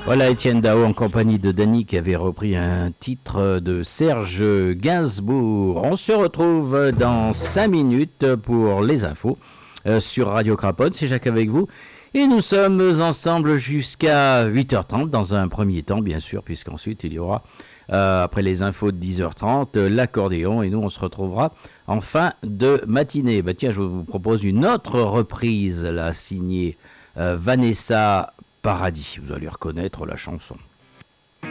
Voilà Étienne Dao en compagnie de Dany qui avait repris un titre de Serge Gainsbourg. On se retrouve dans 5 minutes pour les infos sur Radio Craponne. C'est Jacques avec vous. Et nous sommes ensemble jusqu'à 8h30 dans un premier temps, bien sûr, puisqu'ensuite il y aura, après les infos de 10h30, l'accordéon. Et nous, on se retrouvera en fin de matinée. Bah, tiens, je vous propose une autre reprise, là, signée Vanessa Paradis. Vous allez reconnaître la chanson.